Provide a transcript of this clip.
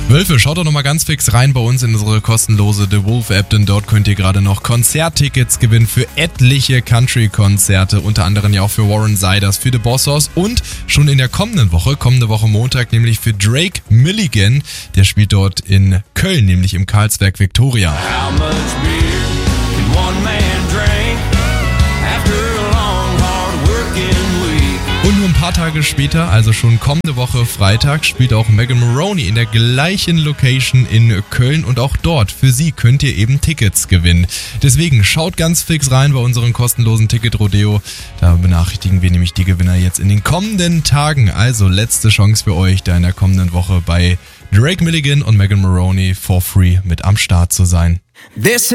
Wölfe, schaut doch nochmal ganz fix rein bei uns in unsere kostenlose The Wolf App, denn dort könnt ihr gerade noch Konzerttickets gewinnen für etliche Country-Konzerte, unter anderem ja auch für Warren Ziders, für The Bossos und schon in der kommende Woche Montag, nämlich für Drake Milligan, der spielt dort in Köln, nämlich im Carlsberg Victoria. How much beer can one man drink after a long, hard working week? Und nur ein paar Tage später, also schon kommende Woche Freitag, spielt auch Megan Moroney in der gleichen Location in Köln und auch dort, für sie könnt ihr eben Tickets gewinnen. Deswegen schaut ganz fix rein bei unserem kostenlosen Ticket-Rodeo. Da benachrichtigen wir nämlich die Gewinner jetzt in den kommenden Tagen. Also letzte Chance für euch, da in der kommenden Woche bei Drake Milligan und Megan Moroney for free mit am Start zu sein.